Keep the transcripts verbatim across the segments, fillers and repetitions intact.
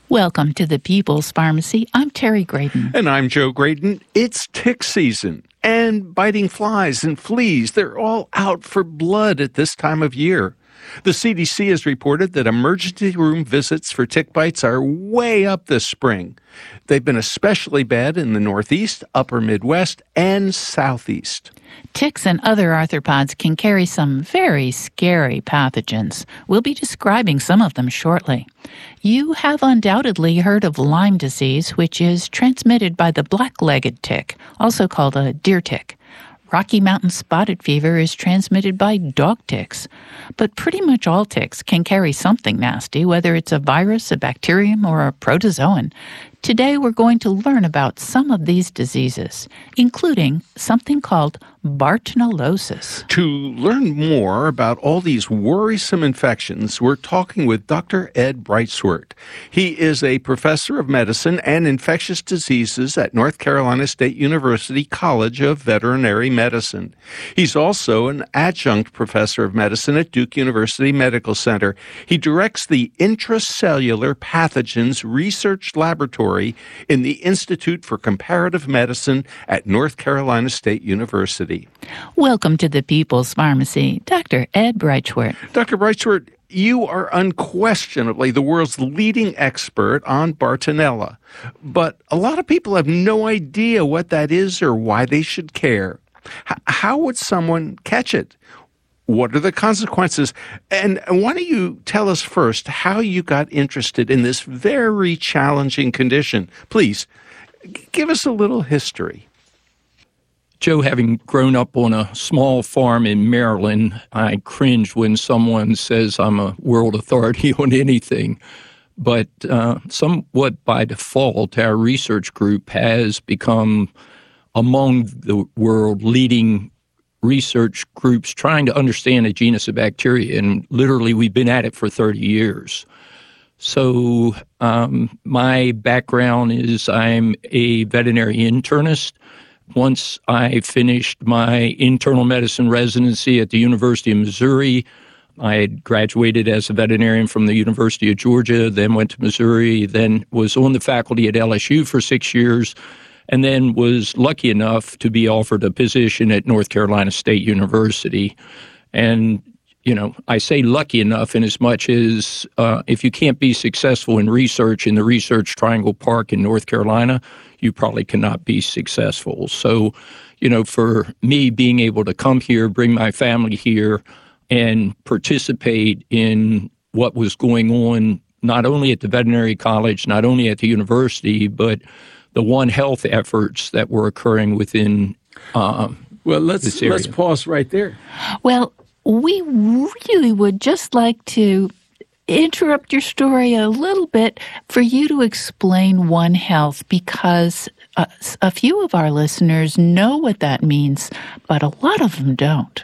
Welcome to the People's Pharmacy. I'm Terry Graydon. And I'm Joe Graydon. It's tick season, and biting flies and fleas, they're all out for blood at this time of year. The C D C has reported that emergency room visits for tick bites are way up this spring. They've been especially bad in the Northeast, Upper Midwest, and Southeast. Ticks and other arthropods can carry some very scary pathogens. We'll be describing some of them shortly. You have undoubtedly heard of Lyme disease, which is transmitted by the black-legged tick, also called a deer tick. Rocky Mountain spotted fever is transmitted by dog ticks. But pretty much all ticks can carry something nasty, whether it's a virus, a bacterium, or a protozoan. Today we're going to learn about some of these diseases, including something called Bartonellosis. To learn more about all these worrisome infections, we're talking with Doctor Ed Breitswert. He is a professor of medicine and infectious diseases at North Carolina State University College of Veterinary Medicine. He's also an adjunct professor of medicine at Duke University Medical Center. He directs the Intracellular Pathogens Research Laboratory in the Institute for Comparative Medicine at North Carolina State University. Welcome to the People's Pharmacy, Doctor Ed Breitswert. Doctor Breitswert, you are unquestionably the world's leading expert on Bartonella, but a lot of people have no idea what that is or why they should care. H- how would someone catch it? What are the consequences? And why don't you tell us first how you got interested in this very challenging condition? Please, g- give us a little history. Joe, having grown up on a small farm in Maryland, I cringe when someone says I'm a world authority on anything. But uh, somewhat by default, our research group has become among the world leading research groups trying to understand a genus of bacteria, and literally we've been at it for thirty years. So um, my background is I'm a veterinary internist. Once I finished my internal medicine residency at the University of Missouri, I had graduated as a veterinarian from the University of Georgia, then went to Missouri, then was on the faculty at L S U for six years, and then was lucky enough to be offered a position at North Carolina State University. And, you know, I say lucky enough in as much as uh, if you can't be successful in research in the Research Triangle Park in North Carolina, you probably cannot be successful. So, you know, for me being able to come here, bring my family here, and participate in what was going on, not only at the veterinary college, not only at the university, but the One Health efforts that were occurring within um, well, let's this area. let's pause right there. Well, we really would just like to interrupt your story a little bit for you to explain One Health, because uh, a few of our listeners know what that means, but a lot of them don't.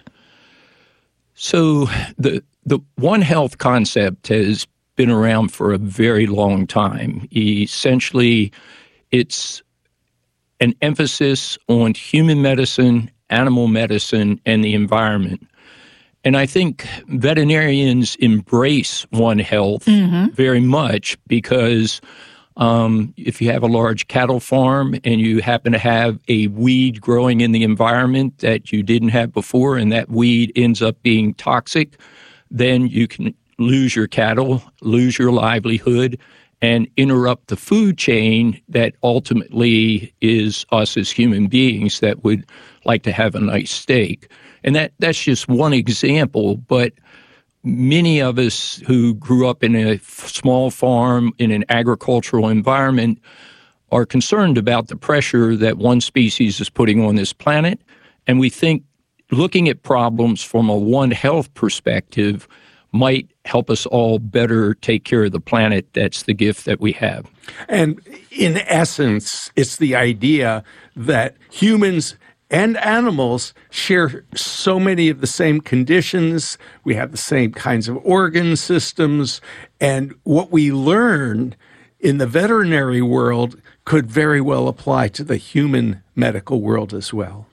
So the the One Health concept has been around for a very long time. Essentially, it's an emphasis on human medicine, animal medicine, and the environment. And I think veterinarians embrace One Health mm-hmm. very much because um, if you have a large cattle farm and you happen to have a weed growing in the environment that you didn't have before, and that weed ends up being toxic, then you can lose your cattle, lose your livelihood, and interrupt the food chain that ultimately is us as human beings that would like to have a nice steak. And that, that's just one example, but many of us who grew up in a small farm in an agricultural environment are concerned about the pressure that one species is putting on this planet. And we think looking at problems from a One Health perspective might help us all better take care of the planet. That's the gift that we have. And in essence, it's the idea that humans and animals share so many of the same conditions. We have the same kinds of organ systems. And what we learn in the veterinary world could very well apply to the human medical world as well.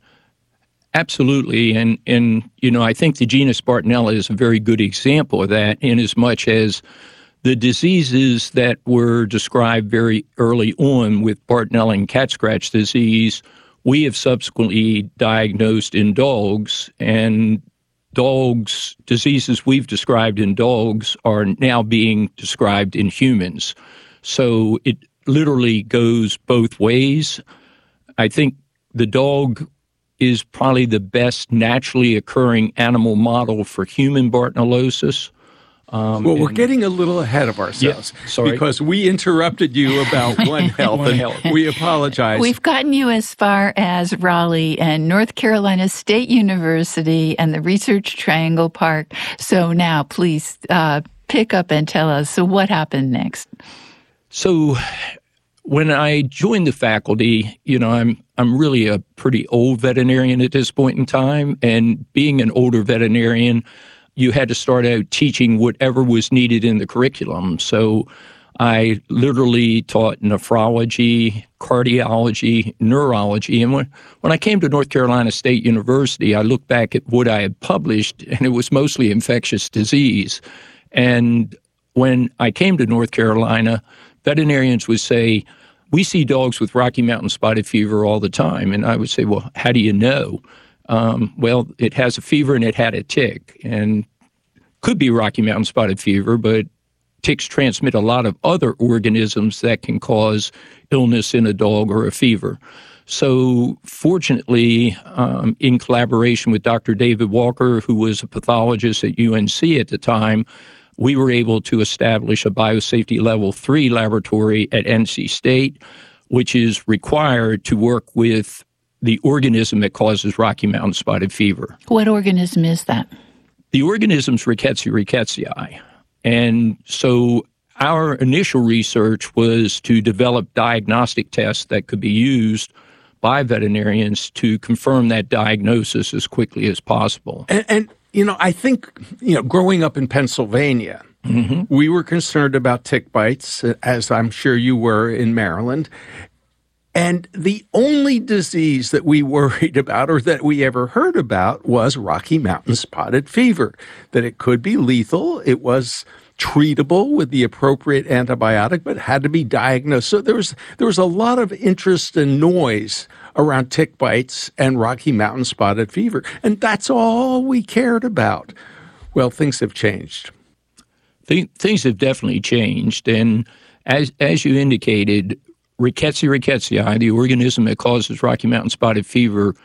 Absolutely. And, and, you know, I think the genus Bartonella is a very good example of that, in as much as The diseases that were described very early on with Bartonella cat scratch disease, we have subsequently diagnosed in dogs, and dogs, diseases we've described in dogs are now being described in humans. So it literally goes both ways. I think the dog is probably the best naturally occurring animal model for human Bartonellosis. Um, well, we're getting a little ahead of ourselves yeah, sorry. because we interrupted you about One Health, One and Health. We apologize. We've gotten you as far as Raleigh and North Carolina State University and the Research Triangle Park. So now, please uh, pick up and tell us, so what happened next? So when I joined the faculty, you know, I'm I'm really a pretty old veterinarian at this point in time, and being an older veterinarian, you had to start out teaching whatever was needed in the curriculum. So I literally taught nephrology, cardiology, neurology. And when, when I came to North Carolina State University, I looked back at what I had published, and it was mostly infectious disease. And when I came to North Carolina, veterinarians would say, we see dogs with Rocky Mountain spotted fever all the time. And I would say, well, how do you know? Um, well, it has a fever and it had a tick, and could be Rocky Mountain spotted fever, but ticks transmit a lot of other organisms that can cause illness in a dog or a fever. So fortunately, um, in collaboration with Doctor David Walker, who was a pathologist at U N C at the time, we were able to establish a biosafety level three laboratory at N C State, which is required to work with the organism that causes Rocky Mountain spotted fever. What organism is that? The organism's Rickettsia rickettsii. And so our initial research was to develop diagnostic tests that could be used by veterinarians to confirm that diagnosis as quickly as possible. And, and you know, I think, you know, growing up in Pennsylvania, mm-hmm. we were concerned about tick bites, as I'm sure you were in Maryland. And the only disease that we worried about or that we ever heard about was Rocky Mountain spotted fever, that it could be lethal. It was treatable with the appropriate antibiotic, but had to be diagnosed. So there was there was a lot of interest and noise around tick bites and Rocky Mountain spotted fever. And that's all we cared about. Well, things have changed. Th- things have definitely changed. And as as you indicated, Rickettsia rickettsii, the organism that causes Rocky Mountain spotted fever,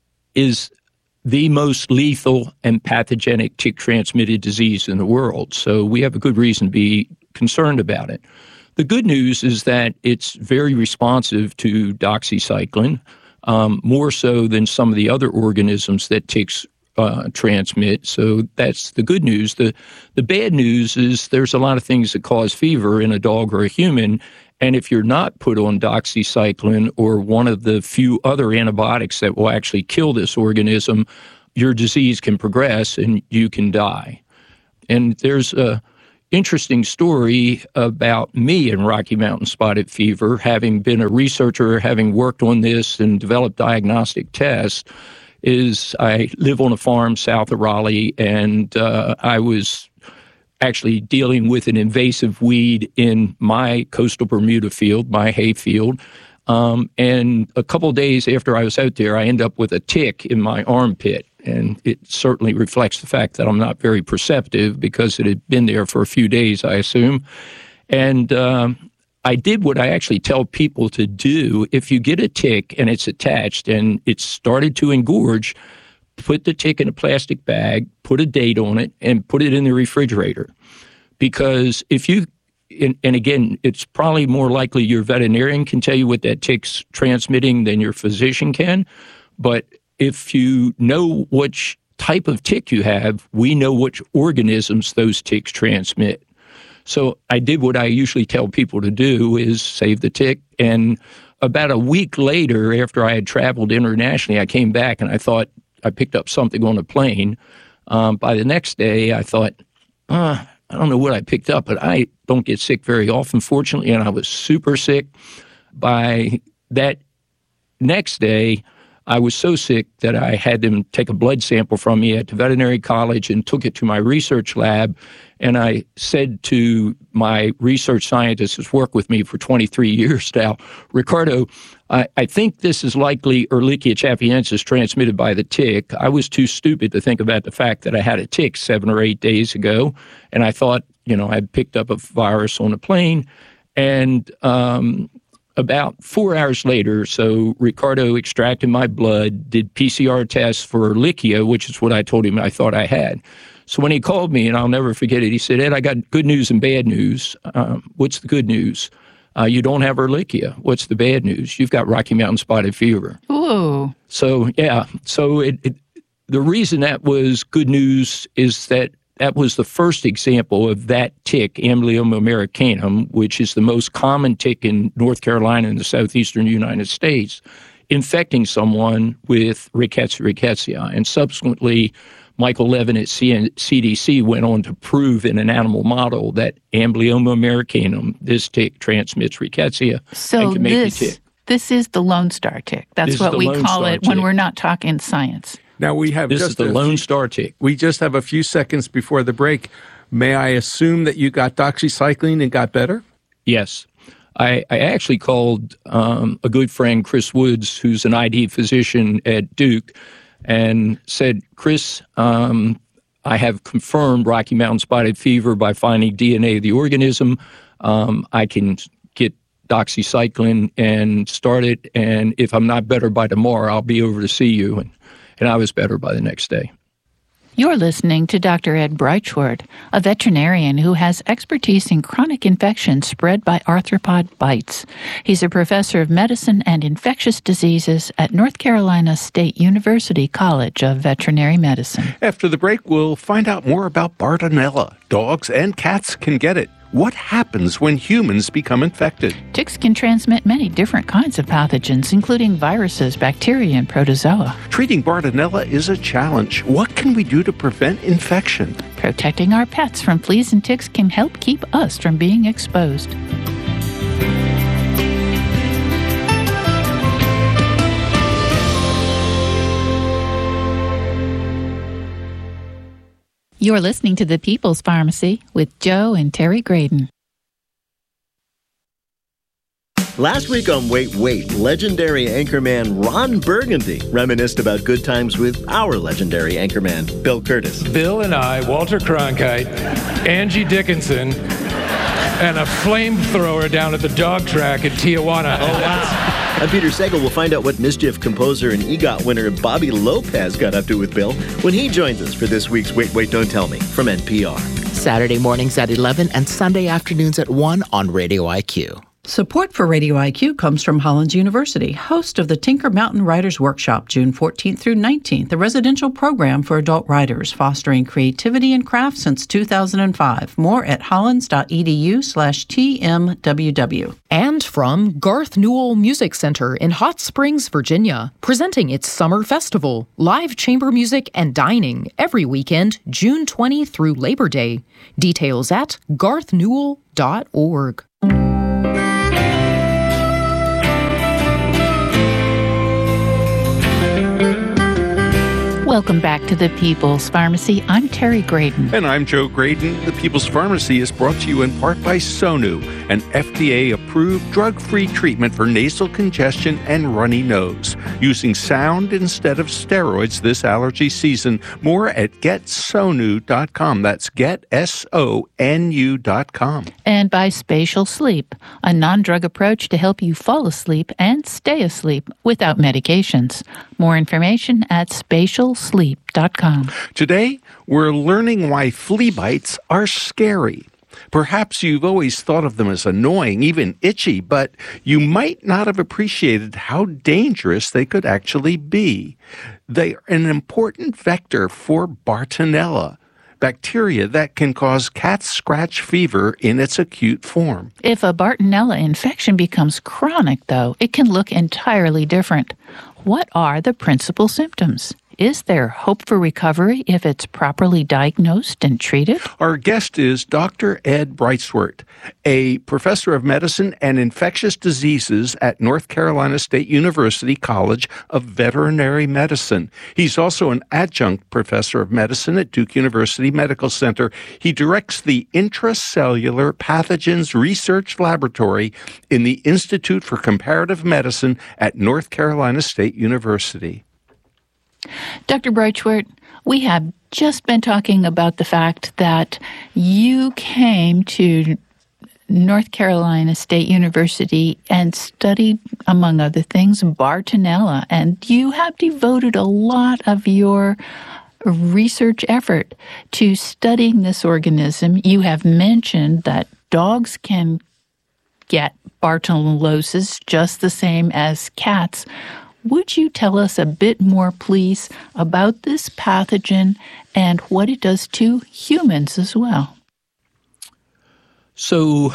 is the most lethal and pathogenic tick-transmitted disease in the world. So we have a good reason to be concerned about it. The good news is that it's very responsive to doxycycline, um, more so than some of the other organisms that ticks uh, transmit. So that's the good news. The, the bad news is there's a lot of things that cause fever in a dog or a human, and if you're not put on doxycycline or one of the few other antibiotics that will actually kill this organism, your disease can progress and you can die. And there's a interesting story about me and Rocky Mountain spotted fever, having been a researcher, having worked on this and developed diagnostic tests, is I live on a farm south of Raleigh, and uh, I was actually dealing with an invasive weed in my coastal Bermuda field, my hay field. Um, and a couple of days after I was out there, I ended up with a tick in my armpit. And it certainly reflects the fact that I'm not very perceptive because it had been there for a few days, I assume. And um, I did what I actually tell people to do. If you get a tick and it's attached and it's started to engorge, put the tick in a plastic bag, put a date on it, and put it in the refrigerator. Because if you, and, and again, it's probably more likely your veterinarian can tell you what that tick's transmitting than your physician can. But if you know which type of tick you have, we know which organisms those ticks transmit. So I did what I usually tell people to do, is save the tick. And about a week later, after I had traveled internationally, I came back and I thought, I picked up something on a plane. Um, by the next day, I thought, uh, I don't know what I picked up, but I don't get sick very often, fortunately, and I was super sick. By that next day, I was so sick that I had them take a blood sample from me at the veterinary college and took it to my research lab. And I said to my research scientist who's worked with me for twenty-three years now, Ricardo, I, I think this is likely Ehrlichia chafiensis transmitted by the tick. I was too stupid to think about the fact that I had a tick seven or eight days ago. And I thought, you know, I'd picked up a virus on a plane. And um, about four hours later, so Ricardo extracted my blood, did P C R tests for Ehrlichia, which is what I told him I thought I had. So when he called me, and I'll never forget it, he said, Ed, I got good news and bad news. Um, what's the good news? Uh, you don't have Ehrlichia. What's the bad news? You've got Rocky Mountain spotted fever. Ooh. So, yeah. So it, it, the reason that was good news is that that was the first example of that tick, Amblyomma americanum, which is the most common tick in North Carolina and the southeastern United States, infecting someone with Rickettsia rickettsii. And subsequently, Michael Levin at C D C went on to prove in an animal model that Amblyomma americanum, this tick, transmits rickettsia so and can make this, the tick. This is the Lone Star tick. That's This what we Lone call Star it when tick. we're not talking science. Now we have This just is the a Lone few- Star tick. We just have a few seconds before the break. May I assume that you got doxycycline and got better? Yes. I, I actually called um, a good friend, Chris Woods, who's an I D physician at Duke, and said, Chris, um, I have confirmed Rocky Mountain spotted fever by finding D N A of the organism. Um, I can get doxycycline and start it, and if I'm not better by tomorrow, I'll be over to see you. And, and I was better by the next day. You're listening to Doctor Ed Breitschwert, a veterinarian who has expertise in chronic infections spread by arthropod bites. He's a professor of medicine and infectious diseases at North Carolina State University College of Veterinary Medicine. After the break, we'll find out more about Bartonella. Dogs and cats can get it. What happens when humans become infected? Ticks can transmit many different kinds of pathogens, including viruses, bacteria, and protozoa. Treating Bartonella is a challenge. What can we do to prevent infection? Protecting our pets from fleas and ticks can help keep us from being exposed. You're listening to The People's Pharmacy with Joe and Terry Graydon. Last week on Wait, Wait, legendary anchorman Ron Burgundy reminisced about good times with our legendary anchorman, Bill Curtis. Bill and I, Walter Cronkite, Angie Dickinson, and a flamethrower down at the dog track in Tijuana. Oh, wow. I'm Peter Sagal. We'll find out what Mischief composer and EGOT winner Bobby Lopez got up to with Bill when he joins us for this week's Wait, Wait, Don't Tell Me from N P R. Saturday mornings at eleven and Sunday afternoons at one on Radio I Q. Support for Radio I Q comes from Hollins University, host of the Tinker Mountain Writers Workshop, June fourteenth through nineteenth, a residential program for adult writers, fostering creativity and craft since two thousand five. More at hollins.edu slash TMWW. And from Garth Newell Music Center in Hot Springs, Virginia, presenting its summer festival, live chamber music and dining every weekend, June twentieth through Labor Day. Details at garth newell dot org. Welcome back to The People's Pharmacy. I'm Terry Graydon. And I'm Joe Graydon. The People's Pharmacy is brought to you in part by Sonu, an F D A-approved drug-free treatment for nasal congestion and runny nose. Using sound instead of steroids this allergy season. More at get sonu dot com. That's get, S O N U dot com. And by Spatial Sleep, a non-drug approach to help you fall asleep and stay asleep without medications. More information at spatial sleep dot com. Today, we're learning why flea bites are scary. Perhaps you've always thought of them as annoying, even itchy, but you might not have appreciated how dangerous they could actually be. They are an important vector for Bartonella, bacteria that can cause cat scratch fever in its acute form. If a Bartonella infection becomes chronic, though, it can look entirely different. What are the principal symptoms? is there hope for recovery if it's properly diagnosed and treated? Our guest is Doctor Ed Breitswert, a professor of medicine and infectious diseases at North Carolina State University College of Veterinary Medicine. He's also an adjunct professor of medicine at Duke University Medical Center. He directs the Intracellular Pathogens Research Laboratory in the Institute for Comparative Medicine at North Carolina State University. Doctor Breitswert, we have just been talking about the fact that you came to North Carolina State University and studied, among other things, Bartonella, and you have devoted a lot of your research effort to studying this organism. You have mentioned that dogs can get Bartonellosis just the same as cats. Would you tell us a bit more, please, about this pathogen and what it does to humans as well? So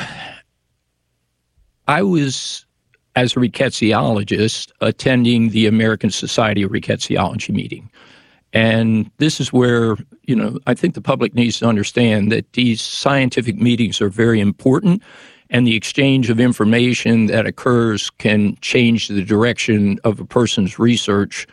I was, as a rickettsiologist, attending the American Society of Rickettsiology meeting. And this is where, you know, I think the public needs to understand that these scientific meetings are very important, and the exchange of information that occurs can change the direction of a person's research.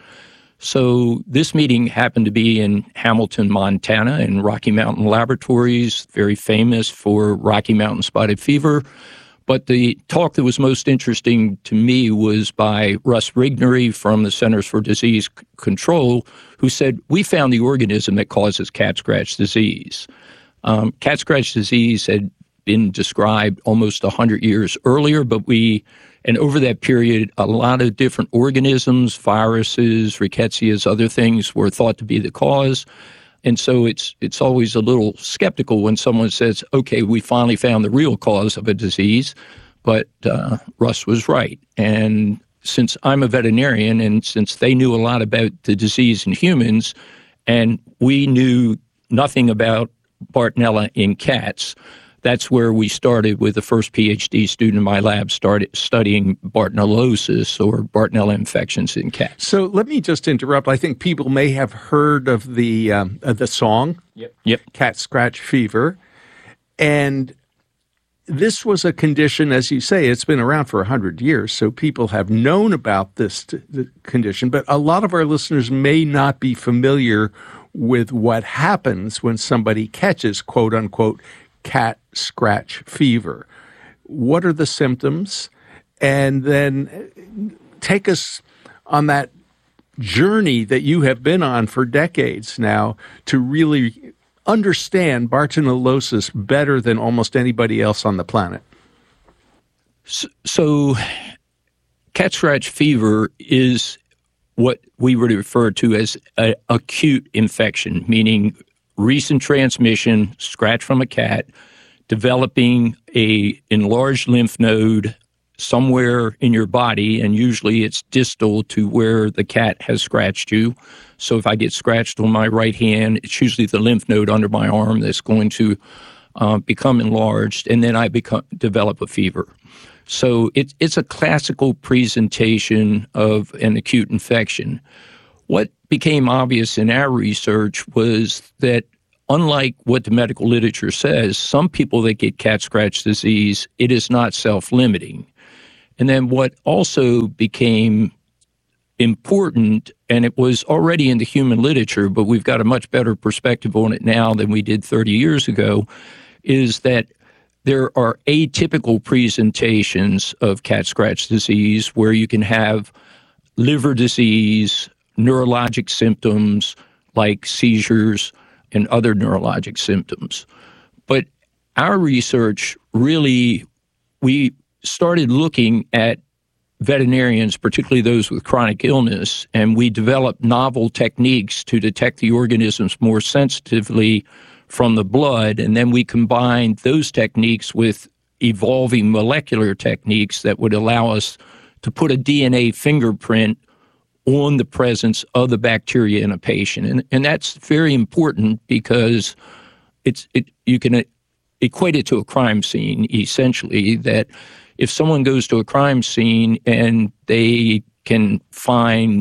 So this meeting happened to be in Hamilton, Montana, in Rocky Mountain Laboratories, very famous for Rocky Mountain spotted fever. But the talk that was most interesting to me was by Russ Regnery from the Centers for Disease C- Control, who said, we found the organism that causes cat scratch disease. Um, cat scratch disease had been described almost one hundred years earlier, but we, and over that period, a lot of different organisms, viruses, rickettsias, other things were thought to be the cause. And so it's it's always a little skeptical when someone says, okay, we finally found the real cause of a disease, but uh, Russ was right. And since I'm a veterinarian and since they knew a lot about the disease in humans and we knew nothing about Bartonella in cats, that's where we started with the first PhD student in my lab started studying Bartonellosis or Bartonella infections in cats. So let me just interrupt. I think people may have heard of the um, uh, the song, yep. Yep. Cat Scratch Fever. And this was a condition, as you say, it's been around for one hundred years, so people have known about this t- the condition. But a lot of our listeners may not be familiar with what happens when somebody catches, quote unquote, cat scratch fever. What are the symptoms? And then take us on that journey that you have been on for decades now to really understand Bartonellosis better than almost anybody else on the planet. So, so cat scratch fever is what we would refer to as an acute infection, meaning recent transmission, scratch from a cat, developing a enlarged lymph node somewhere in your body, and usually it's distal to where the cat has scratched you. So if I get scratched on my right hand, it's usually the lymph node under my arm that's going to uh, become enlarged, and then I become develop a fever. So it, it's a classical presentation of an acute infection. What became obvious in our research was that unlike what the medical literature says, some people that get cat scratch disease, it is not self-limiting. And then what also became important, and it was already in the human literature, but we've got a much better perspective on it now than we did thirty years ago, is that there are atypical presentations of cat scratch disease where you can have liver disease, neurologic symptoms like seizures and other neurologic symptoms. But our research really, we started looking at veterinarians, particularly those with chronic illness, and we developed novel techniques to detect the organisms more sensitively from the blood, and then we combined those techniques with evolving molecular techniques that would allow us to put a D N A fingerprint on the presence of the bacteria in a patient. And, and that's very important because it's it you can equate it to a crime scene, essentially, that if someone goes to a crime scene and they can find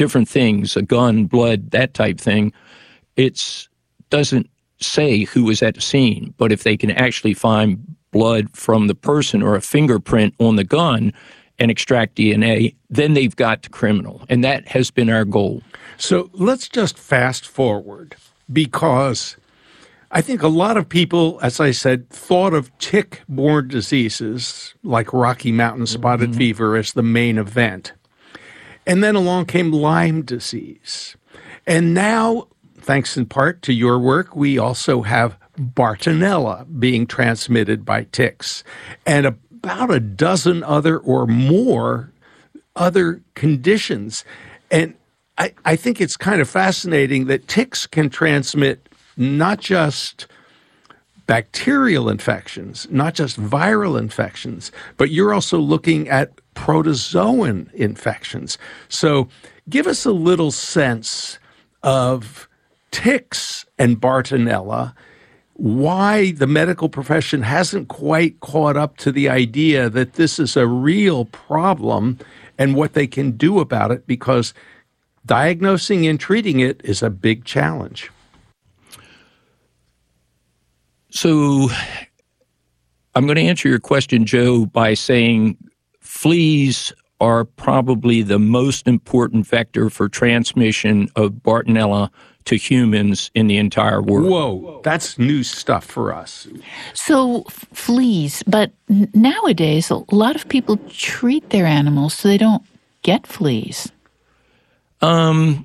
different things, a gun, blood, that type thing. It doesn't say who was at the scene, but if they can actually find blood from the person or a fingerprint on the gun and extract D N A, then they've got the criminal. And that has been our goal. So let's just fast forward, because I think a lot of people, as I said, thought of tick-borne diseases like Rocky Mountain spotted mm-hmm. fever as the main event. And then along came Lyme disease. And now, thanks in part to your work, we also have Bartonella being transmitted by ticks, and about a dozen other or more other conditions. And I, I think it's kind of fascinating that ticks can transmit not just bacterial infections, not just viral infections, but you're also looking at protozoan infections. So give us a little sense of ticks and Bartonella, why the medical profession hasn't quite caught up to the idea that this is a real problem and what they can do about it, because diagnosing and treating it is a big challenge. So I'm going to answer your question, Joe, by saying fleas are probably the most important vector for transmission of Bartonella to humans in the entire world. Whoa, that's new stuff for us. So f- fleas, but n- nowadays a lot of people treat their animals so they don't get fleas. Um,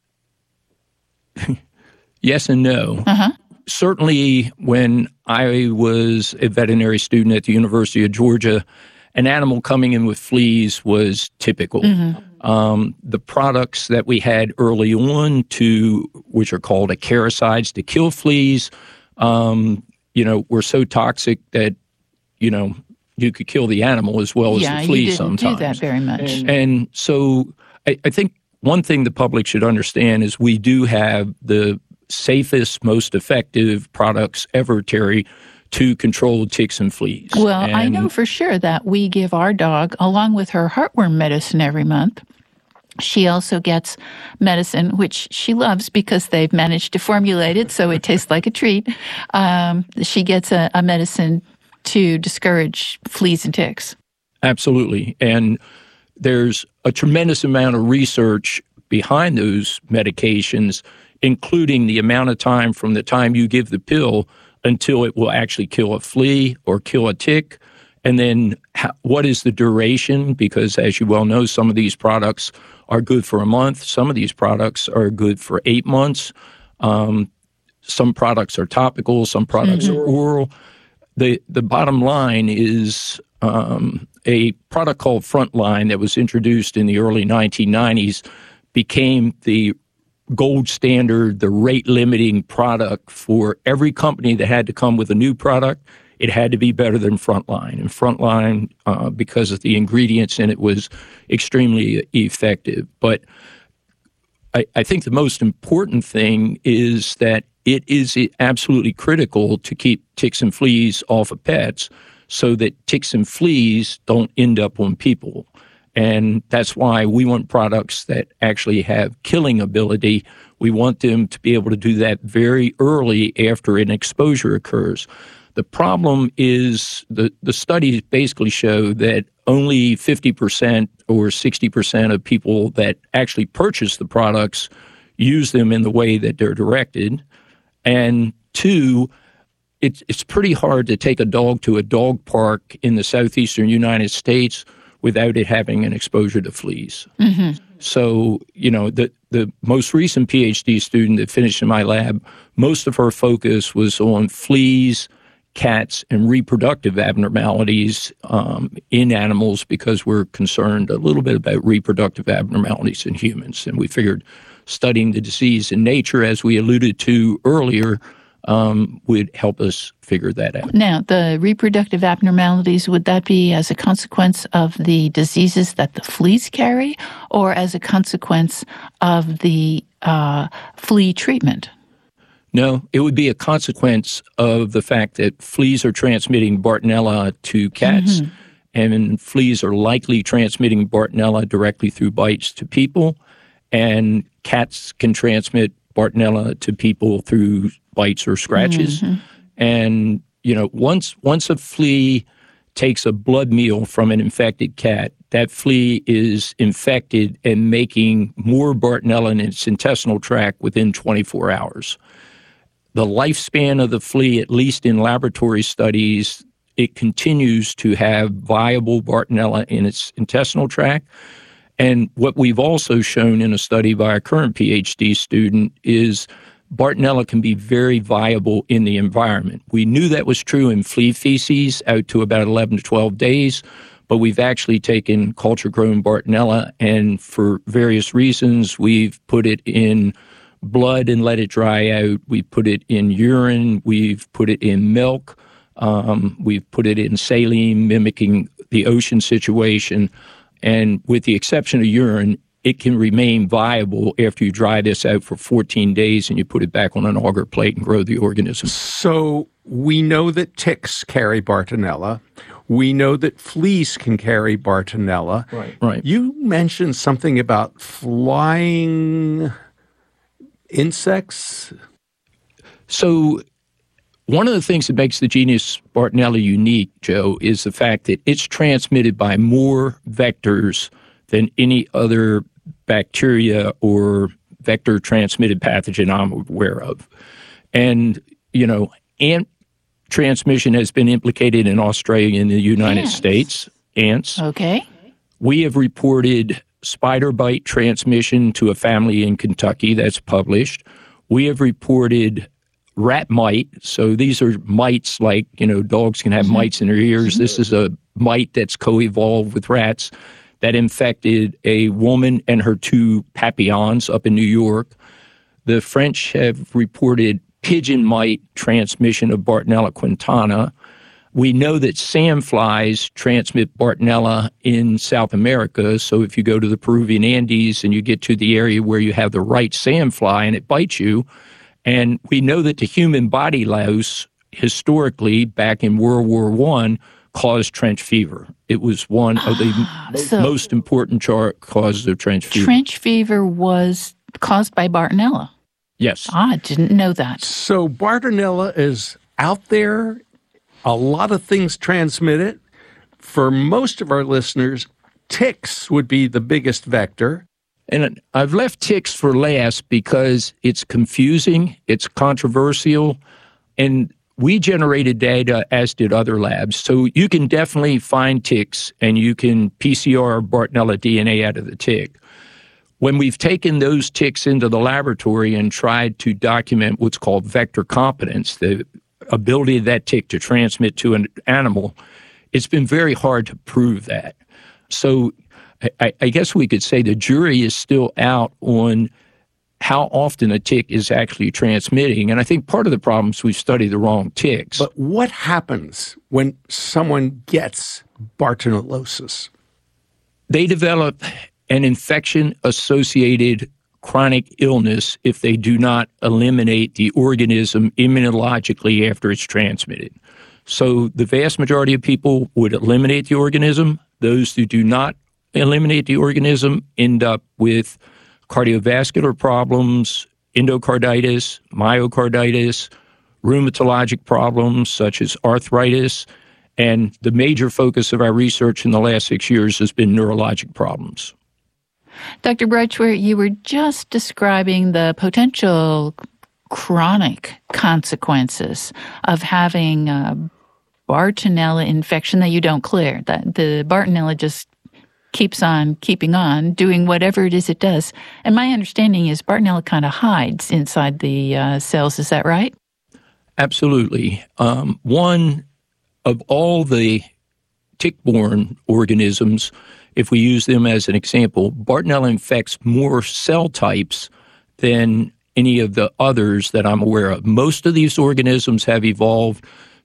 yes and no. Uh-huh. Certainly when I was a veterinary student at the University of Georgia, an animal coming in with fleas was typical. Mm-hmm. Um, the products that we had early on, to which are called acaricides to kill fleas, um, you know, were so toxic that, you know, you could kill the animal as well yeah, as the flea you didn't sometimes. do that very much. And, and so I, I think one thing the public should understand is we do have the safest, most effective products ever, Terry, to control ticks and fleas. Well, and I know for sure that we give our dog, along with her heartworm medicine every month, she also gets medicine, which she loves because they've managed to formulate it so it tastes like a treat. Um, she gets a, a medicine to discourage fleas and ticks. Absolutely. And there's a tremendous amount of research behind those medications, including the amount of time from the time you give the pill until it will actually kill a flea or kill a tick. And then how, what is the duration? Because as you well know, some of these products are good for a month. Some of these products are good for eight months. Um, some products are topical. Some products mm-hmm. are oral. The, the bottom line is um, a product called Frontline that was introduced in the early nineteen nineties became the gold standard, the rate-limiting product for every company that had to come with a new product. It had to be better than Frontline. And Frontline, uh, because of the ingredients in it, was extremely effective. But I, I think the most important thing is that it is absolutely critical to keep ticks and fleas off of pets so that ticks and fleas don't end up on people. And that's why we want products that actually have killing ability. We want them to be able to do that very early after an exposure occurs. The problem is the, the studies basically show that only fifty percent or sixty percent of people that actually purchase the products use them in the way that they're directed. And two, it's, it's pretty hard to take a dog to a dog park in the southeastern United States without it having an exposure to fleas. Mm-hmm. So, you know, the, the most recent PhD student that finished in my lab, most of her focus was on fleas, cats, and reproductive abnormalities um, in animals because we're concerned a little bit about reproductive abnormalities in humans. And we figured studying the disease in nature, as we alluded to earlier, um, would help us figure that out. Now, the reproductive abnormalities, would that be as a consequence of the diseases that the fleas carry or as a consequence of the uh, flea treatment? No, it would be a consequence of the fact that fleas are transmitting Bartonella to cats, mm-hmm. and fleas are likely transmitting Bartonella directly through bites to people. and cats can transmit Bartonella to people through bites or scratches. Mm-hmm. And, you know, once once a flea takes a blood meal from an infected cat, that flea is infected and making more Bartonella in its intestinal tract within twenty-four hours. The lifespan of the flea, at least in laboratory studies, it continues to have viable Bartonella in its intestinal tract. And what we've also shown in a study by a current PhD student is Bartonella can be very viable in the environment. We knew that was true in flea feces out to about eleven to twelve days, but we've actually taken culture-grown Bartonella, and for various reasons, we've put it in blood and let it dry out. We've put it in urine. We've put it in milk. Um, we've put it in saline, mimicking the ocean situation. And with the exception of urine, it can remain viable after you dry this out for fourteen days and you put it back on an agar plate and grow the organism. So we know that ticks carry Bartonella. We know that fleas can carry Bartonella. Right. Right. You mentioned something about flying insects. So one of the things that makes the genus Bartonella unique, Joe, is the fact that it's transmitted by more vectors than any other bacteria or vector-transmitted pathogen I'm aware of. And, you know, ant transmission has been implicated in Australia and the United Ants. States. Ants. Okay. We have reported spider bite transmission to a family in Kentucky that's published. We have reported rat mite. So these are mites like, you know, dogs can have mm-hmm. mites in their ears. Mm-hmm. This is a mite that's co-evolved with rats that infected a woman and her two papillons up in New York. The French have reported pigeon mite transmission of Bartonella quintana. We know that sandflies transmit Bartonella in South America. So if you go to the Peruvian Andes and you get to the area where you have the right sandfly and it bites you, and we know that the human body louse, historically, back in World War One, caused trench fever. It was one of the so most important char- causes of trench fever. Trench fever was caused by Bartonella? Yes. Ah, I didn't know that. So Bartonella is out there. A lot of things transmit it. For most of our listeners, ticks would be the biggest vector. And I've left ticks for last because it's confusing, it's controversial, and we generated data, as did other labs. So you can definitely find ticks, and you can P C R Bartonella D N A out of the tick. When we've taken those ticks into the laboratory and tried to document what's called vector competence, the ability of that tick to transmit to an animal, it's been very hard to prove that. So I, I guess we could say the jury is still out on how often a tick is actually transmitting. And I think part of the problem is we've studied the wrong ticks. But what happens when someone gets Bartonellosis? They develop an infection-associated chronic illness if they do not eliminate the organism immunologically after it's transmitted. So the vast majority of people would eliminate the organism. Those who do not eliminate the organism end up with cardiovascular problems, endocarditis, myocarditis, rheumatologic problems such as arthritis, and the major focus of our research in the last six years has been neurologic problems. Doctor Breitschwert, you were just describing the potential chronic consequences of having a Bartonella infection that you don't clear. That the Bartonella just keeps on keeping on, doing whatever it is it does. And my understanding is Bartonella kind of hides inside the uh, cells. Is that right? Absolutely. Um, one of all the tick-borne organisms, if we use them as an example, Bartonella infects more cell types than any of the others that I'm aware of. Most of these organisms have evolved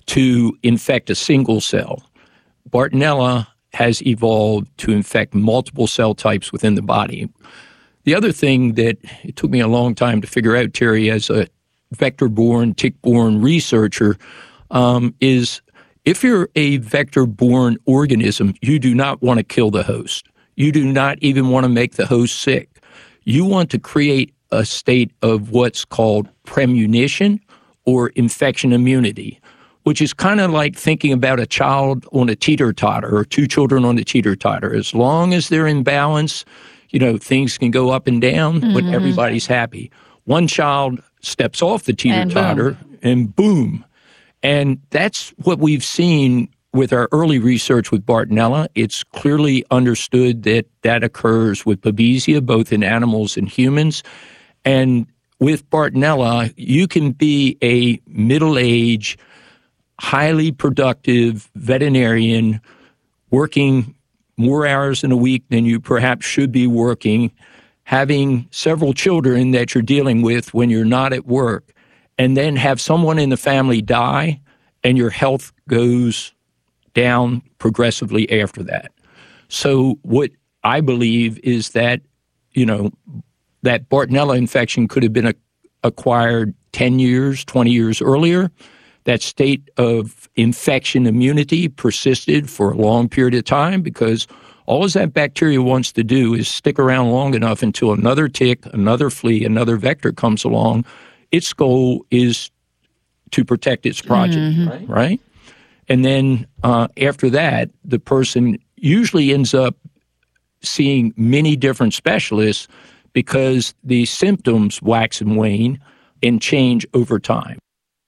to infect a single cell. Bartonella has evolved to infect multiple cell types within the body. The other thing that it took me a long time to figure out, Terry, as a vector-borne, tick-borne researcher, um, is if you're a vector-borne organism, you do not want to kill the host. You do not even want to make the host sick. you want to create a state of what's called premonition or infection immunity, which is kind of like thinking about a child on a teeter-totter or two children on a teeter-totter. As long as they're in balance, you know, things can go up and down, mm-hmm. but everybody's happy. One child steps off the teeter-totter and boom. and boom. And that's what we've seen with our early research with Bartonella. It's clearly understood that that occurs with Babesia, both in animals and humans. And with Bartonella, you can be a middle-aged, highly productive veterinarian working more hours in a week than you perhaps should be working, having several children that you're dealing with when you're not at work, and then have someone in the family die and your health goes down progressively after that. So what I believe is that, you know, that Bartonella infection could have been a, acquired ten years, twenty years earlier. That state of infection immunity persisted for a long period of time because all that bacteria wants to do is stick around long enough until another tick, another flea, another vector comes along. Its goal is to protect its progeny, mm-hmm. right? right? And then uh, after that, the person usually ends up seeing many different specialists because the symptoms wax and wane and change over time.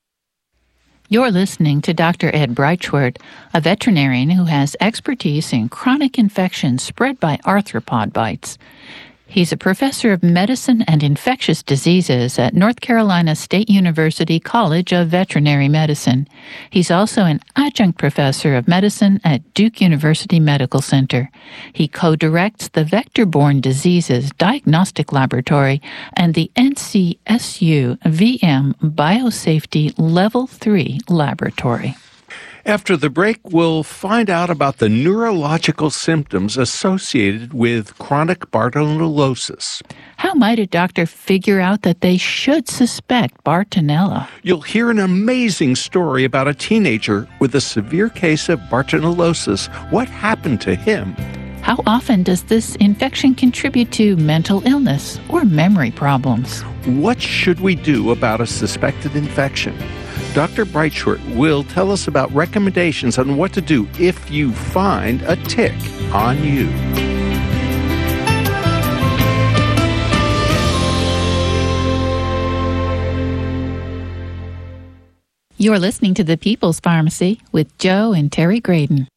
You're listening to Doctor Ed Breitschwert, a veterinarian who has expertise in chronic infections spread by arthropod bites. He's a professor of medicine and infectious diseases at North Carolina State University College of Veterinary Medicine. He's also an adjunct professor of medicine at Duke University Medical Center. He co-directs the Vector-Borne Diseases Diagnostic Laboratory and the N C S U V M Biosafety Level three Laboratory. After the break, we'll find out about the neurological symptoms associated with chronic Bartonellosis. How might a doctor figure out that they should suspect Bartonella? You'll hear an amazing story about a teenager with a severe case of Bartonellosis. What happened to him? How often does this infection contribute to mental illness or memory problems? What should we do about a suspected infection? Doctor Breitschwert will tell us about recommendations on what to do if you find a tick on you. You're listening to The People's Pharmacy with Joe and Terry Graydon.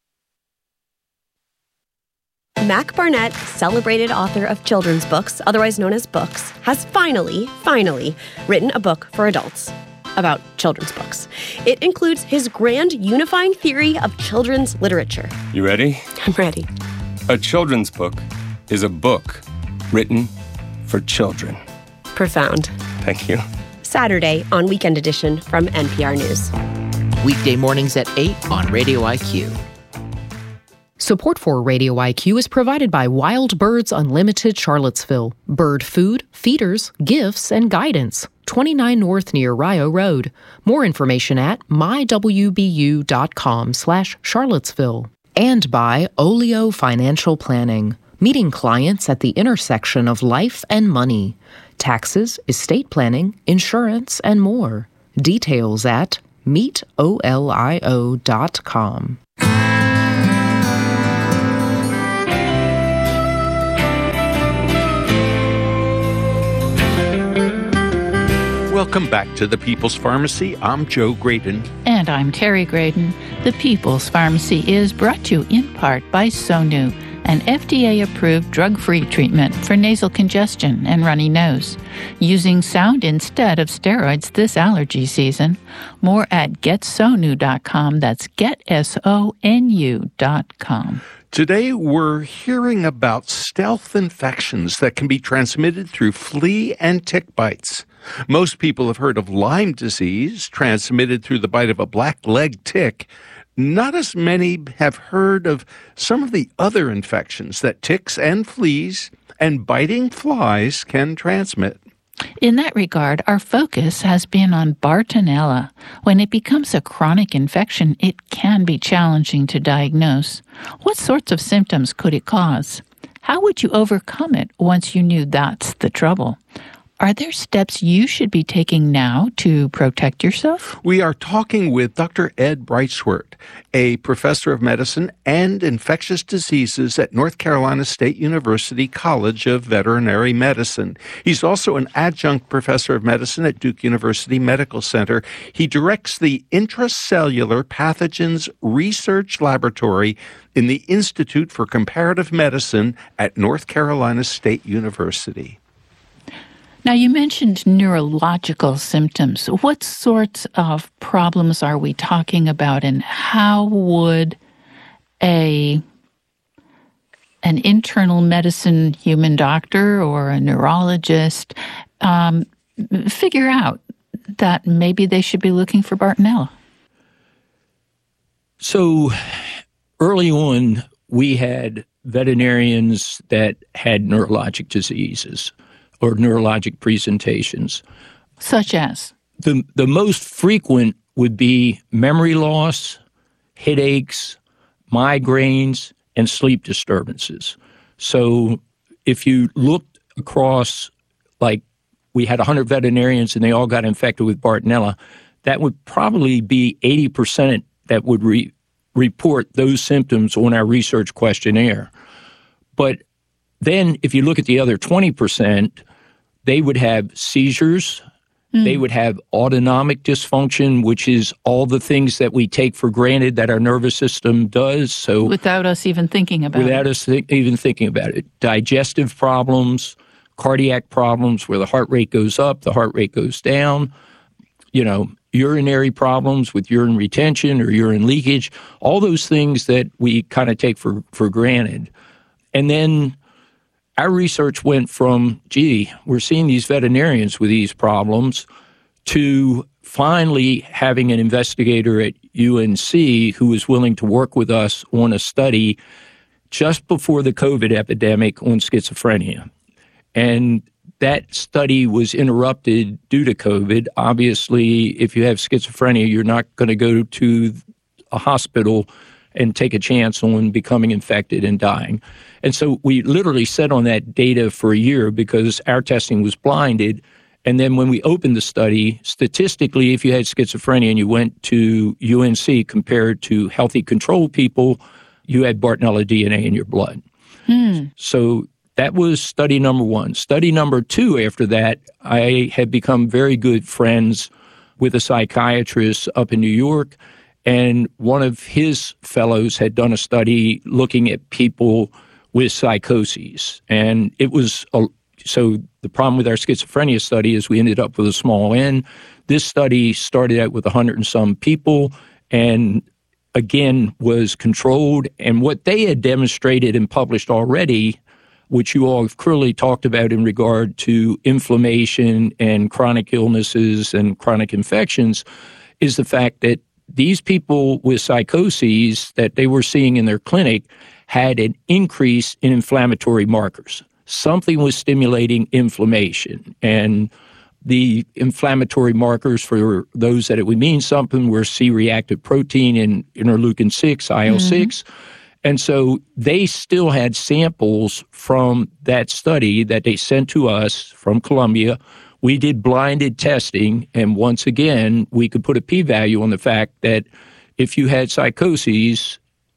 Mac Barnett, celebrated author of children's books, otherwise known as books, has finally, finally written a book for adults about children's books. It includes his grand unifying theory of children's literature. You ready? I'm ready. A children's book is a book written for children. Profound. Thank you. Saturday on Weekend Edition from N P R News. Weekday mornings at eight on Radio I Q. Support for Radio I Q is provided by Wild Birds Unlimited Charlottesville. Bird food, feeders, gifts, and guidance. twenty-nine North near Rio Road. More information at mywbu.com slash Charlottesville. And by Olio Financial Planning, meeting clients at the intersection of life and money. Taxes, estate planning, insurance, and more. Details at meet olio dot com. Welcome back to The People's Pharmacy. I'm Joe Graydon. And I'm Terry Graydon. The People's Pharmacy is brought to you in part by Sonu, an F D A-approved drug-free treatment for nasal congestion and runny nose. Using sound instead of steroids this allergy season. More at get sonu dot com. That's get S O N U dot com. Today, we're hearing about stealth infections that can be transmitted through flea and tick bites. Most people have heard of Lyme disease, transmitted through the bite of a black-legged tick. Not as many have heard of some of the other infections that ticks and fleas and biting flies can transmit. In that regard, our focus has been on Bartonella. When it becomes a chronic infection, it can be challenging to diagnose. What sorts of symptoms could it cause? How would you overcome it once you knew that's the trouble? Are there steps you should be taking now to protect yourself? We are talking with Doctor Ed Breitswert, a professor of medicine and infectious diseases at North Carolina State University College of Veterinary Medicine. He's also an adjunct professor of medicine at Duke University Medical Center. He directs the Intracellular Pathogens Research Laboratory in the Institute for Comparative Medicine at North Carolina State University. Now, you mentioned neurological symptoms. What sorts of problems are we talking about, and how would a an internal medicine human doctor or a neurologist um, figure out that maybe they should be looking for Bartonella? So early on, we had veterinarians that had neurologic diseases or neurologic presentations. Such as? The, the most frequent would be memory loss, headaches, migraines, and sleep disturbances. So if you looked across, like we had one hundred veterinarians and they all got infected with Bartonella, that would probably be eighty percent that would re- report those symptoms on our research questionnaire. But then if you look at the other twenty percent, they would have seizures, mm. they would have autonomic dysfunction, which is all the things that we take for granted that our nervous system does. So without us even thinking about without it. us th- even thinking about it. Digestive problems, cardiac problems where the heart rate goes up, the heart rate goes down, you know, urinary problems with urine retention or urine leakage, all those things that we kind of take for, for granted. And then our research went from, gee, we're seeing these veterinarians with these problems, to finally having an investigator at U N C who was willing to work with us on a study just before the COVID epidemic on schizophrenia. And that study was interrupted due to COVID. Obviously, if you have schizophrenia, you're not going to go to a hospital and take a chance on becoming infected and dying. And so we literally sat on that data for a year because our testing was blinded. And then when we opened the study, statistically, if you had schizophrenia and you went to U N C compared to healthy control people, you had Bartonella D N A in your blood. Hmm. So that was study number one. Study number two after that, I had become very good friends with a psychiatrist up in New York. And one of his fellows had done a study looking at people with psychoses. And it was, a, so the problem with our schizophrenia study is we ended up with a small N. This study started out with one hundred and some people and, again, was controlled. And what they had demonstrated and published already, which you all have clearly talked about in regard to inflammation and chronic illnesses and chronic infections, is the fact that these people with psychoses that they were seeing in their clinic had an increase in inflammatory markers. Something was stimulating inflammation. And the inflammatory markers, for those that it would mean something, were C-reactive protein and interleukin six, I L six. Mm-hmm. And so they still had samples from that study that they sent to us from Columbia. We did blinded testing, and once again, we could put a p-value on the fact that if you had psychoses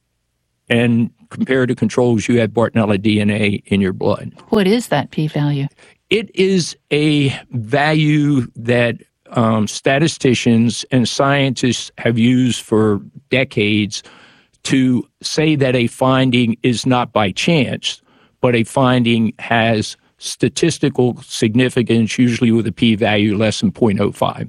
and compared to controls, you had Bartonella D N A in your blood. What is that p-value? It is a value that um, statisticians and scientists have used for decades to say that a finding is not by chance, but a finding has statistical significance, usually with a p-value less than zero point zero five.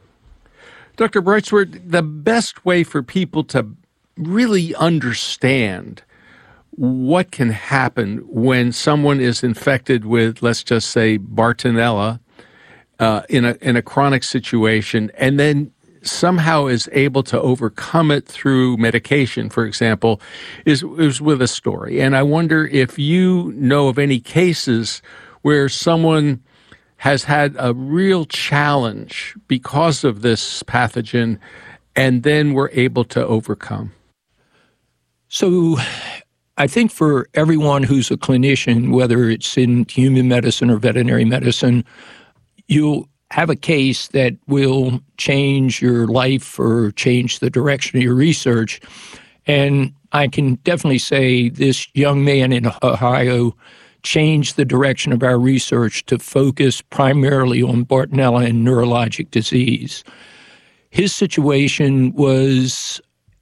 Doctor Breitswert, the best way for people to really understand what can happen when someone is infected with, let's just say, Bartonella uh, in a in a chronic situation, and then somehow is able to overcome it through medication, for example, is, is with a story. And I wonder if you know of any cases where someone has had a real challenge because of this pathogen and then were able to overcome. So I think for everyone who's a clinician, whether it's in human medicine or veterinary medicine, you'll have a case that will change your life or change the direction of your research. And I can definitely say this young man in Ohio changed the direction of our research to focus primarily on Bartonella and neurologic disease. His situation was,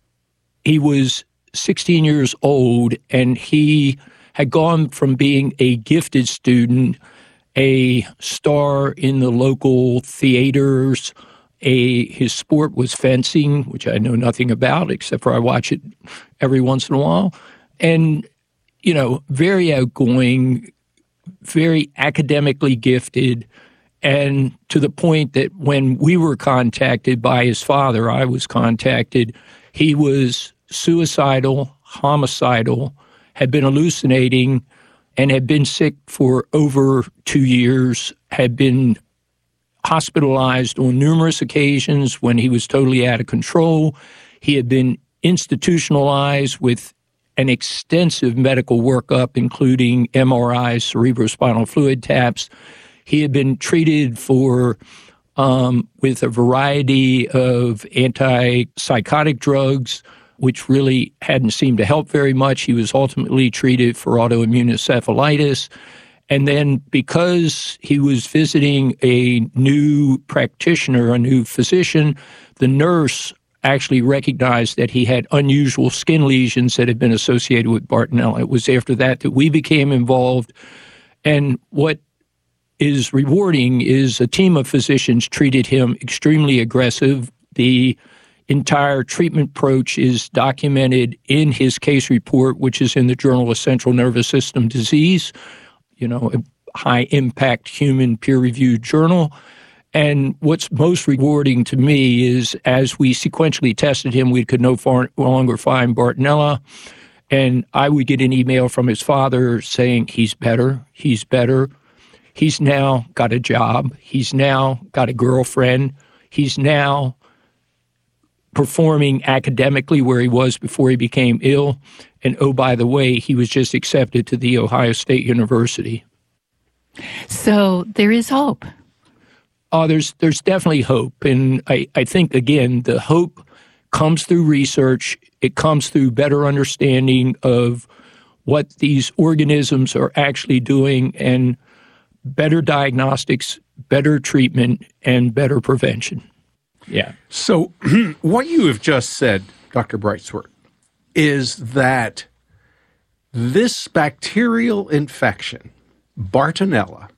he was sixteen years old, and he had gone from being a gifted student, a star in the local theaters. A his sport was fencing, which I know nothing about, except for I watch it every once in a while. And, you know, very outgoing, very academically gifted, and to the point that when we were contacted by his father, I was contacted, he was suicidal, homicidal, had been hallucinating, and had been sick for over two years, had been hospitalized on numerous occasions when he was totally out of control. He had been institutionalized with an extensive medical workup, including M R Is, cerebrospinal fluid taps. He had been treated for um, with a variety of antipsychotic drugs, which really hadn't seemed to help very much. He was ultimately treated for autoimmune encephalitis. And then because he was visiting a new practitioner, a new physician, the nurse actually recognized that he had unusual skin lesions that had been associated with Bartonella. It was after that that we became involved. And what is rewarding is a team of physicians treated him extremely aggressive. The entire treatment approach is documented in his case report, which is in the Journal of Central Nervous System Disease, you know, a high-impact human peer-reviewed journal. And what's most rewarding to me is as we sequentially tested him, we could no far, longer find Bartonella. And I would get an email from his father saying, he's better, he's better. He's now got a job. He's now got a girlfriend. He's now performing academically where he was before he became ill. And oh, by the way, he was just accepted to the Ohio State University. So there is hope. Oh, there's there's definitely hope. And I, I think, again, the hope comes through research. It comes through better understanding of what these organisms are actually doing, and better diagnostics, better treatment, and better prevention. Yeah. So what you have just said, Doctor Brightsworth, is that this bacterial infection, Bartonella,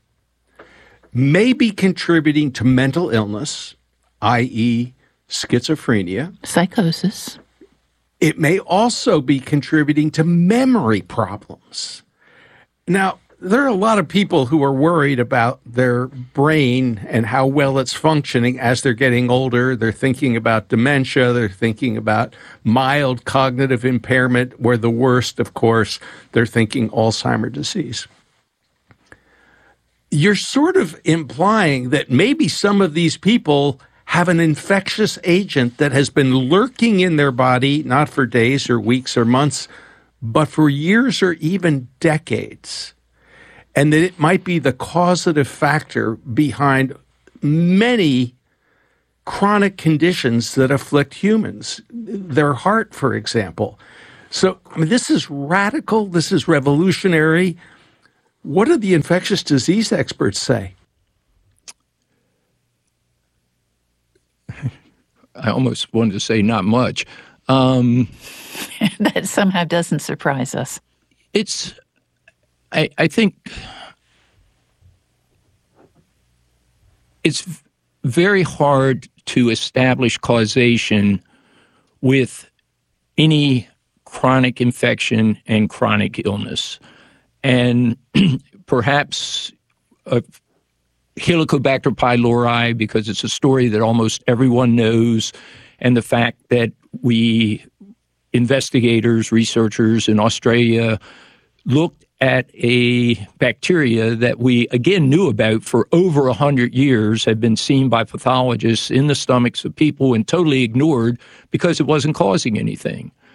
may be contributing to mental illness, that is schizophrenia. Psychosis. It may also be contributing to memory problems. Now, there are a lot of people who are worried about their brain and how well it's functioning as they're getting older. They're thinking about dementia. They're thinking about mild cognitive impairment, where the worst, of course, they're thinking Alzheimer's disease. You're sort of implying that maybe some of these people have an infectious agent that has been lurking in their body, not for days or weeks or months, but for years or even decades. And that it might be the causative factor behind many chronic conditions that afflict humans, their heart, for example. So, I mean, this is radical. This is revolutionary. What do the infectious disease experts say? I almost wanted to say not much. Um, that somehow doesn't surprise us. It's, I, I think, it's very hard to establish causation with any chronic infection and chronic illness. And perhaps a Helicobacter pylori, because it's a story that almost everyone knows, and the fact that we, investigators, researchers in Australia, looked at a bacteria that we, again, knew about for over one hundred years, had been seen by pathologists in the stomachs of people and totally ignored because it wasn't causing anything.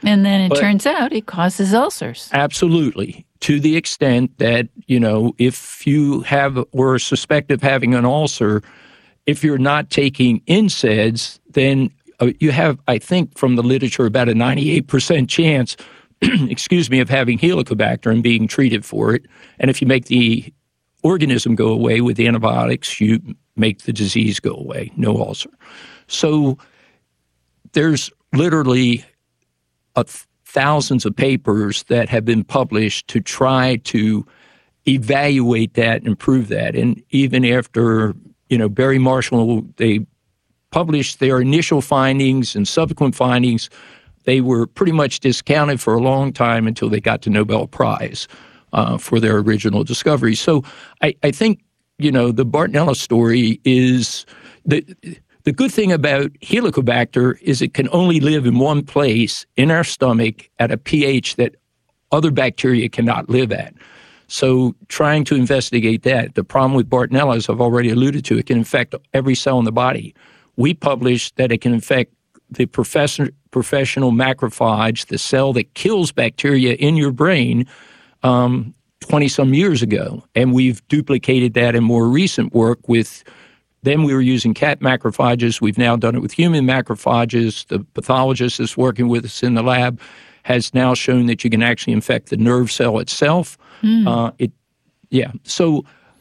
And then it But turns out it causes ulcers. Absolutely. To the extent that, you know, if you have or suspect of having an ulcer, if you're not taking N SAIDs, then uh, you have, I think, from the literature, about a ninety-eight percent chance, excuse me, of having Helicobacter and being treated for it. And if you make the organism go away with antibiotics, you make the disease go away, no ulcer. So there's literally a th- thousands of papers that have been published to try to evaluate that and prove that. And even after, you know, Barry Marshall, they published their initial findings and subsequent findings, they were pretty much discounted for a long time until they got the Nobel Prize uh, for their original discovery. So I, I think, you know, the Bartonella story is the the good thing about Helicobacter is it can only live in one place in our stomach at a pH that other bacteria cannot live at. So trying to investigate that. The problem with Bartonella, as I've already alluded to, it can infect every cell in the body. We published that it can infect the professor, professional macrophage, the cell that kills bacteria in your brain, um, twenty-some years ago. And we've duplicated that in more recent work with, then we were using cat macrophages. We've now done it with human macrophages. The pathologist that's working with us in the lab has now shown that you can actually infect the nerve cell itself. Mm. Uh, it, yeah. So,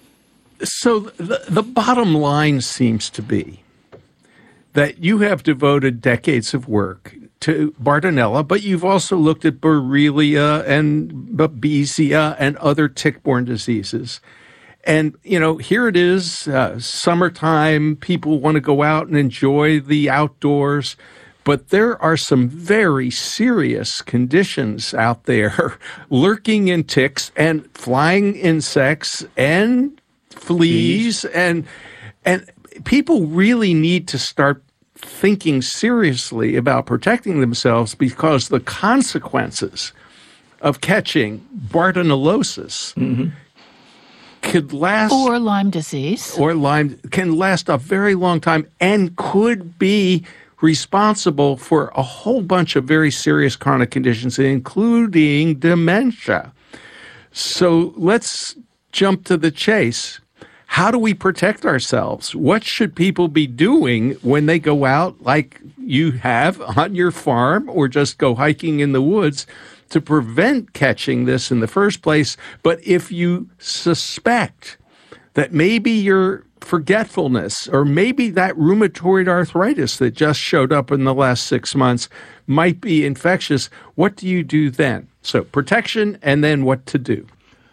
so the, the bottom line seems to be that you have devoted decades of work to Bartonella, but you've also looked at Borrelia and Babesia and other tick-borne diseases. And, you know, here it is, uh, summertime, people want to go out and enjoy the outdoors, but there are some very serious conditions out there lurking in ticks and flying insects and fleas, and and people really need to start thinking seriously about protecting themselves, because the consequences of catching Bartonellosis mm-hmm. could last, or Lyme disease, or Lyme can last a very long time and could be responsible for a whole bunch of very serious chronic conditions, including dementia. So let's jump to the chase. How do we protect ourselves? What should people be doing when they go out, like you have on your farm, or just go hiking in the woods, to prevent catching this in the first place? But if you suspect that maybe your forgetfulness, or maybe that rheumatoid arthritis that just showed up in the last six months might be infectious, what do you do then? So protection, and then what to do?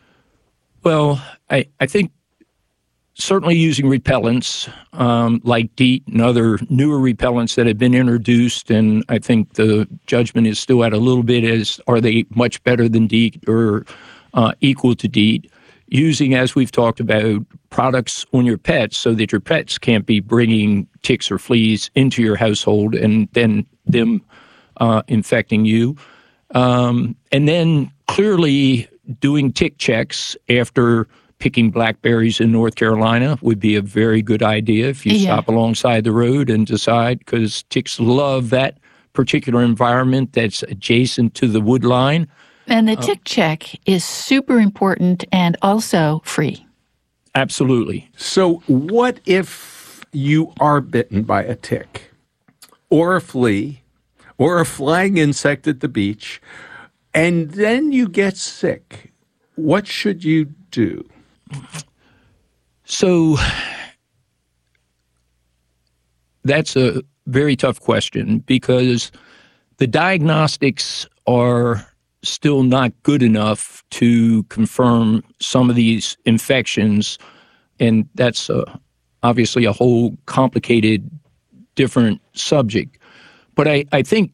Well, I, I think certainly using repellents um, like DEET and other newer repellents that have been introduced, and I think the judgment is still at a little bit as, are they much better than DEET or uh, equal to DEET? Using, as we've talked about, products on your pets so that your pets can't be bringing ticks or fleas into your household and then them uh, infecting you. Um, and then clearly doing tick checks after picking blackberries in North Carolina would be a very good idea if you yeah. stop alongside the road and decide, because ticks love that particular environment that's adjacent to the wood line. And the tick uh, check is super important and also free. Absolutely. So what if you are bitten by a tick or a flea or a flying insect at the beach, and then you get sick? What should you do? So that's a very tough question, because the diagnostics are still not good enough to confirm some of these infections, and that's uh, obviously a whole complicated, different subject. But I, I think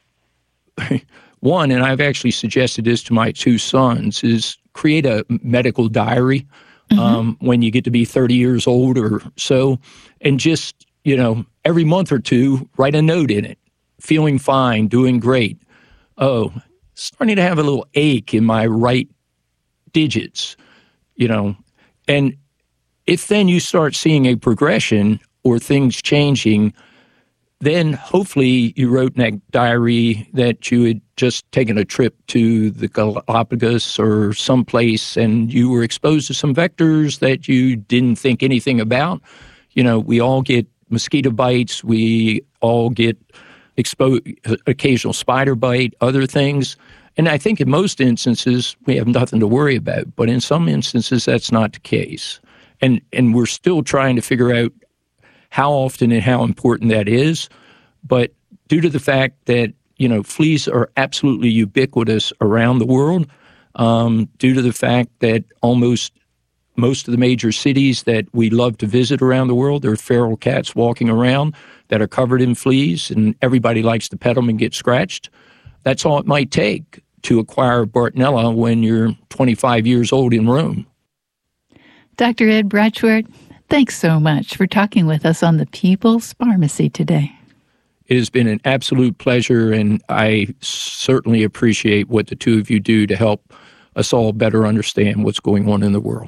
one, and I've actually suggested this to my two sons, is create a medical diary mm-hmm. um, when you get to be thirty years old or so, and just, you know, every month or two, write a note in it. Feeling fine, doing great. Oh, starting to have a little ache in my right digits, you know. And if then you start seeing a progression or things changing, then hopefully you wrote in that diary that you had just taken a trip to the Galapagos or someplace and you were exposed to some vectors that you didn't think anything about. You know, we all get mosquito bites. We all get exposed, occasional spider bite, other things. And I think in most instances, we have nothing to worry about. But in some instances, that's not the case. And and we're still trying to figure out how often and how important that is. But due to the fact that, you know, fleas are absolutely ubiquitous around the world, um, due to the fact that almost most of the major cities that we love to visit around the world, there are feral cats walking around that are covered in fleas, and everybody likes to pet them and get scratched. That's all it might take to acquire Bartonella when you're twenty-five years old in Rome. Doctor Ed Breitschwert, thanks so much for talking with us on the People's Pharmacy today. It has been an absolute pleasure, and I certainly appreciate what the two of you do to help us all better understand what's going on in the world.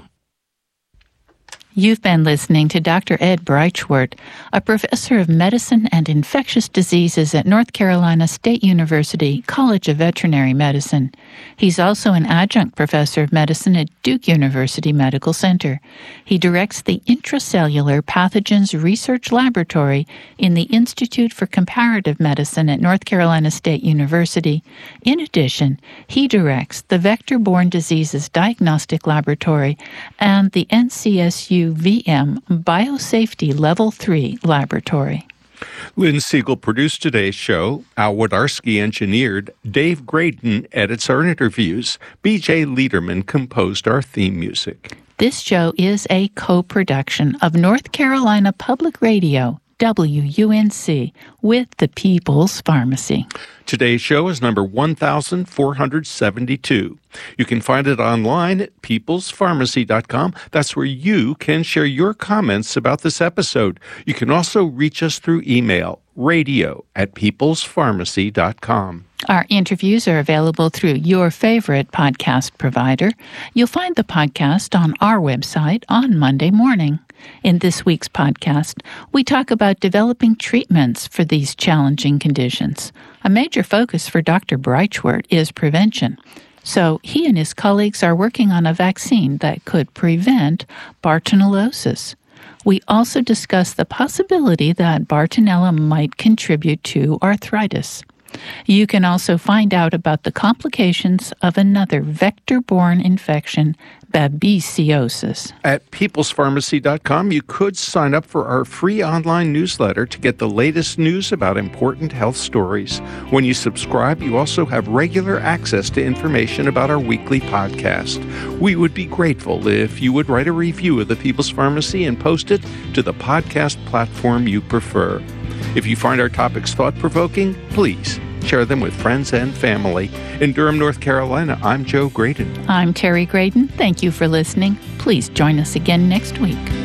You've been listening to Doctor Ed Breitschwert, a professor of medicine and infectious diseases at North Carolina State University College of Veterinary Medicine. He's also an adjunct professor of medicine at Duke University Medical Center. He directs the Intracellular Pathogens Research Laboratory in the Institute for Comparative Medicine at North Carolina State University. In addition, he directs the Vector-Borne Diseases Diagnostic Laboratory and the N C S U V M Biosafety Level three Laboratory. Lynn Siegel produced today's show. Al Wodarski engineered. Dave Graydon edits our interviews. B J Liederman composed our theme music. This show is a co-production of North Carolina Public Radio, W U N C, with the People's Pharmacy. Today's show is number one thousand four hundred seventy-two. You can find it online at peoples pharmacy dot com. That's where you can share your comments about this episode. You can also reach us through email, radio at peoples pharmacy dot com. Our interviews are available through your favorite podcast provider. You'll find the podcast on our website on Monday morning. In this week's podcast, we talk about developing treatments for these challenging conditions. A major focus for Doctor Breitschwert is prevention. So he and his colleagues are working on a vaccine that could prevent Bartonellosis. We also discuss the possibility that Bartonella might contribute to arthritis. You can also find out about the complications of another vector-borne infection, babesiosis. At peoples pharmacy dot com, you could sign up for our free online newsletter to get the latest news about important health stories. When you subscribe, you also have regular access to information about our weekly podcast. We would be grateful if you would write a review of the People's Pharmacy and post it to the podcast platform you prefer. If you find our topics thought-provoking, please share them with friends and family. In Durham, North Carolina, I'm Joe Graydon. I'm Terry Graydon. Thank you for listening. Please join us again next week.